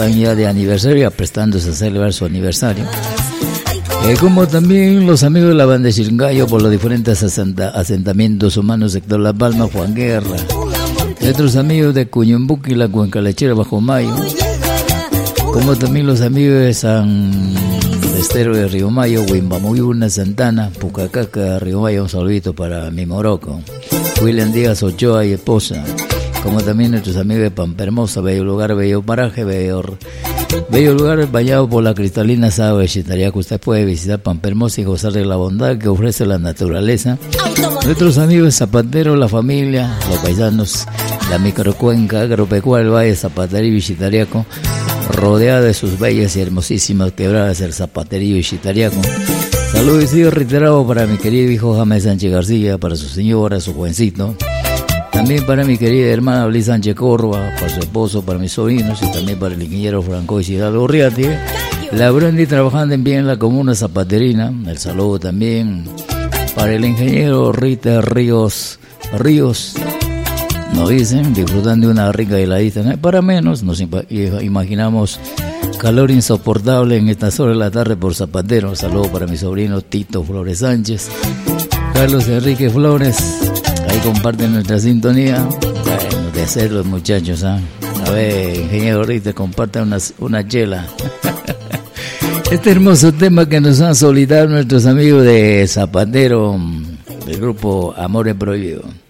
están ya de aniversario, aprestándose a celebrar su aniversario. Como también los amigos de la banda de Chiringallo por los diferentes asentamientos humanos, sector La Palma, Juan Guerra. Otros amigos de Cuñumbuqui, la Cuenca Lechera, Bajo Mayo. Como también los amigos de San Estero de Río Mayo, Huimbamuyuna, Santana, Pucacaca, Río Mayo. Un saludito para mi Morocco. William Díaz Ochoa y esposa. Como también nuestros amigos de Pampa Hermosa, bello lugar, bello paraje, bello lugar bañado por la cristalina agua de Chitariaco. Usted puede visitar Pampa Hermosa y gozar de la bondad que ofrece la naturaleza. Nuestros amigos de Zapatero, la familia, los paisanos, la microcuenca agropecuaria, el Valle Zapaterio y Chitariaco, rodeada de sus bellas y hermosísimas quebradas, el Zapaterio y Chitariaco. Saludos y sigo reiterado para mi querido hijo James Sánchez García, para su señora, su jovencito. También para mi querida hermana Bliss Sánchez Córdoba, para su esposo, para mis sobrinos y también para el ingeniero Franco Isidro Urriati. La Brandy trabajando en bien en la comuna zapaterina. El saludo también para el ingeniero Rita Ríos. Nos dicen, disfrutando de una rica heladita. No es para menos, nos imaginamos calor insoportable en estas horas de la tarde por Zapatero. Saludo para mi sobrino Tito Flores Sánchez, Carlos Enrique Flores. Ahí comparten nuestra sintonía. Bueno, de hacer los muchachos, ¿ah? A ver, ingeniero Rita, comparte una chela. Este hermoso tema que nos han solicitado nuestros amigos de Zapatero, del grupo Amores Prohibidos.